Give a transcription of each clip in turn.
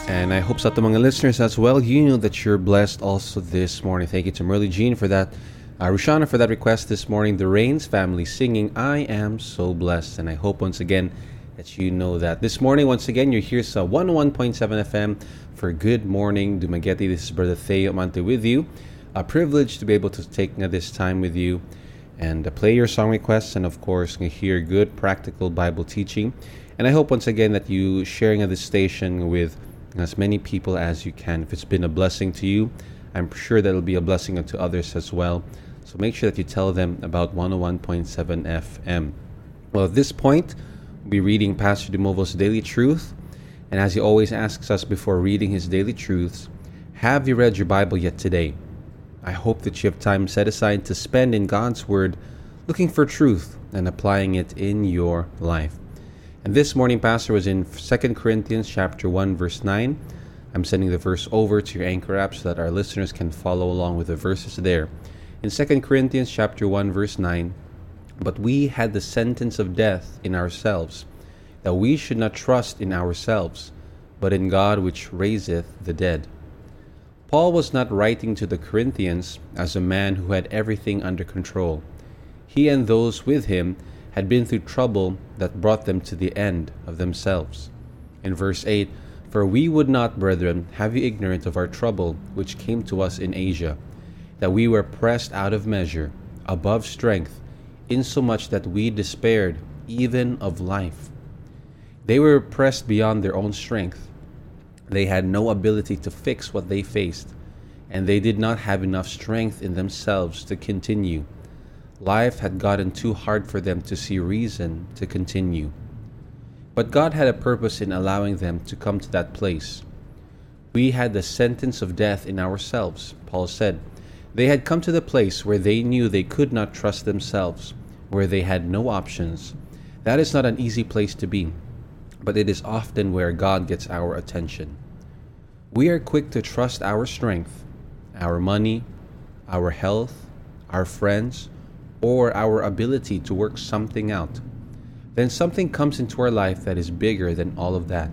And I hope sa ating mga listeners as well, you know that you're blessed also this morning. Thank you to Merly Jean for that. Rushana for that request this morning. The Rains family singing, I Am So Blessed. And I hope once again that you know that. This morning, once again, you're here sa 101.7 FM for Good Morning Dumaguete. This is Brother Theo Amante with you. A privilege to be able to take this time with you and play your song requests and of course hear good practical Bible teaching. And I hope once again that you sharing at this station with as many people as you can. If it's been a blessing to you, I'm sure that it'll be a blessing to others as well. So make sure that you tell them about 101.7 FM. Well, at this point, we'll be reading Pastor Demovo's Daily Truth. And as he always asks us before reading his daily truths, have you read your Bible yet today? I hope that you have time set aside to spend in God's Word, looking for truth and applying it in your life. And this morning, Pastor was in 2 Corinthians chapter 1, verse 9. I'm sending the verse over to your Anchor app so that our listeners can follow along with the verses there. In 2 Corinthians chapter 1, verse 9, but we had the sentence of death in ourselves, that we should not trust in ourselves, but in God which raiseth the dead. Paul was not writing to the Corinthians as a man who had everything under control. He and those with him had been through trouble that brought them to the end of themselves. In verse 8, for we would not, brethren, have you ignorant of our trouble which came to us in Asia, that we were pressed out of measure, above strength, insomuch that we despaired even of life. They were pressed beyond their own strength. They had no ability to fix what they faced, and they did not have enough strength in themselves to continue. Life had gotten too hard for them to see reason to continue. But God had a purpose in allowing them to come to that place. We had the sentence of death in ourselves, Paul said. They had come to the place where they knew they could not trust themselves, where they had no options. That is not an easy place to be, but it is often where God gets our attention. We are quick to trust our strength, our money, our health, our friends, or our ability to work something out. Then something comes into our life that is bigger than all of that.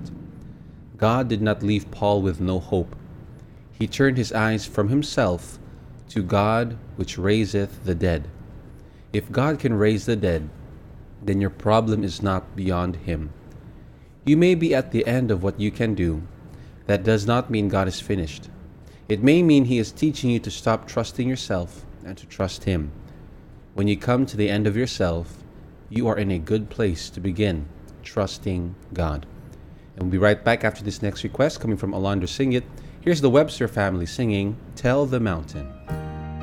God did not leave Paul with no hope. He turned his eyes from himself to God which raiseth the dead. If God can raise the dead, then your problem is not beyond him. You may be at the end of what you can do. That does not mean God is finished. It may mean he is teaching you to stop trusting yourself and to trust him. When you come to the end of yourself, you are in a good place to begin trusting God. And we'll be right back after this next request coming from Alondra Singit. Here's the Webster family singing, Tell the Mountain.